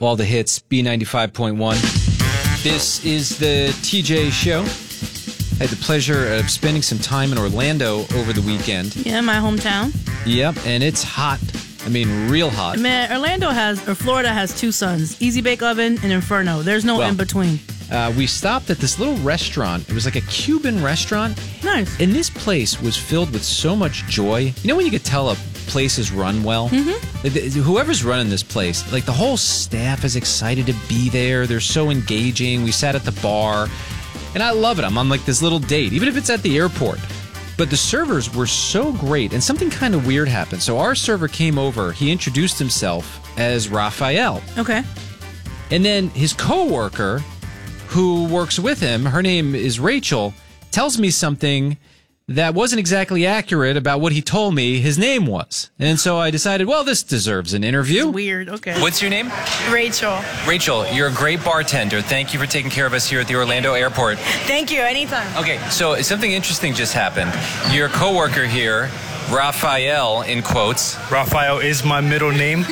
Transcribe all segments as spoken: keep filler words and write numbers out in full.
all the hits, B ninety-five point one. This is the T J Show. I had the pleasure of spending some time in Orlando over the weekend. Yeah, my hometown. Yep, and it's hot. I mean, real hot. Man, Orlando has, or Florida has two suns, Easy Bake Oven and Inferno. There's no well, in between. Uh, we stopped at this little restaurant. It was like a Cuban restaurant. Nice. And this place was filled with so much joy. You know when you could tell a place is run well? Mm-hmm. Like the, whoever's running this place, like the whole staff is excited to be there. They're so engaging. We sat at the bar, and I love it. I'm on like this little date, even if it's at the airport. But the servers were so great, and something kind of weird happened. So our server came over. He introduced himself as Raphael. Okay. And then his coworker, who works with him, her name is Rachel, tells me something that wasn't exactly accurate about what he told me his name was. And so I decided, well, this deserves an interview. It's weird. Okay. What's your name? Rachel. Rachel, you're a great bartender. Thank you for taking care of us here at the Orlando airport. Thank you. Anytime. Okay, so something interesting just happened. Your coworker here, Raphael, in quotes. Raphael is my middle name.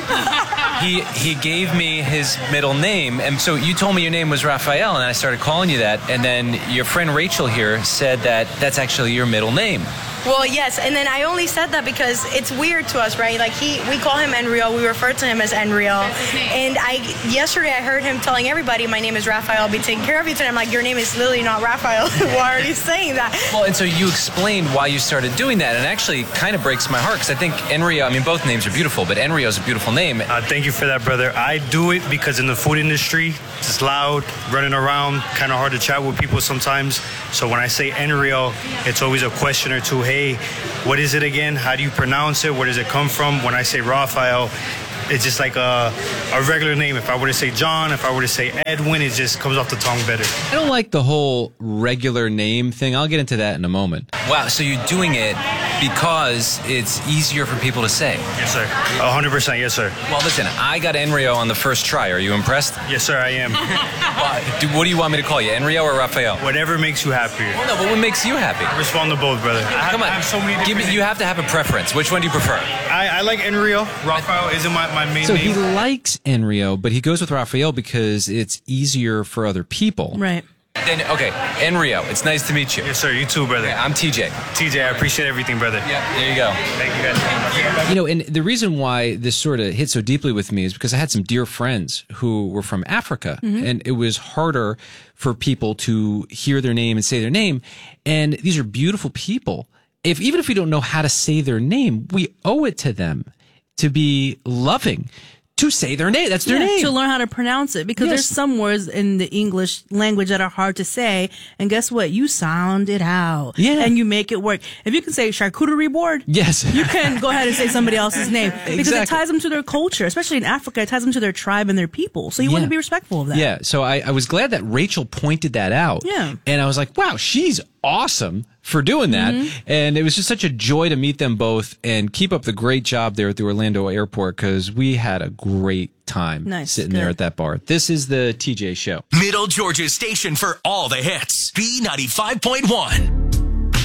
He he gave me his middle name, and so you told me your name was Raphael, and I started calling you that, and then your friend Rachel here said that that's actually your middle name. Well, yes, and then I only said that because it's weird to us, right? Like he, we call him Enrio, we refer to him as Enrio. And I, yesterday I heard him telling everybody, my name is Raphael, I'll be taking care of you today. I'm like, your name is literally not Raphael. Why are you saying that? Well, and so you explained why you started doing that, and actually kind of breaks my heart, because I think Enrio, I mean, both names are beautiful, but Enrio is a beautiful name. Uh, thank you for that, brother. I do it because in the food industry, it's loud, running around, kind of hard to chat with people sometimes. So when I say Enrio, it's always a question or two. Hey, what is it again? How do you pronounce it? Where does it come from? When I say Raphael, it's just like a, a regular name. If I were to say John, if I were to say Edwin, it just comes off the tongue better. I don't like the whole regular name thing. I'll get into that in a moment. Wow, so you're doing it because it's easier for people to say. Yes, sir. one hundred percent, yes, sir. Well, listen, I got Enrio on the first try. Are you impressed? Yes, sir, I am. Well, do, what do you want me to call you, Enrio or Raphael? Whatever makes you happier. Well, no, but what makes you happy? I respond to both, brother. I Come on, have, I have so many Give me, different you have to have a preference. Which one do you prefer? I, I like Enrio. Raphael isn't my, my main So name. he likes Enrio, but he goes with Raphael because it's easier for other people. Right. Then, okay, Enrio, it's nice to meet you. Yes, sir, you too, brother. Yeah, I'm T J. T J, I appreciate everything, brother. Yeah, there you go. Thank you, guys. You know, and the reason why this sort of hit so deeply with me is because I had some dear friends who were from Africa, mm-hmm. and it was harder for people to hear their name and say their name. And these are beautiful people. If even if we don't know how to say their name, we owe it to them to be loving, to say their name. That's their yeah, name. To learn how to pronounce it. Because Yes. there's some words in the English language that are hard to say. And guess what? You sound it out. Yeah. And you make it work. If you can say charcuterie board, Yes. you can go ahead and say somebody else's name. Because Exactly. it ties them to their culture. Especially in Africa, it ties them to their tribe and their people. So you Yeah. want to be respectful of that. Yeah. So I, I was glad that Rachel pointed that out. Yeah. And I was like, wow, she's awesome for doing that. Mm-hmm. And it was just such a joy to meet them both and keep up the great job there at the Orlando airport because we had a great time Nice. sitting Good. there at that bar. This is the T J Show. Middle Georgia's station for all the hits. B ninety-five point one.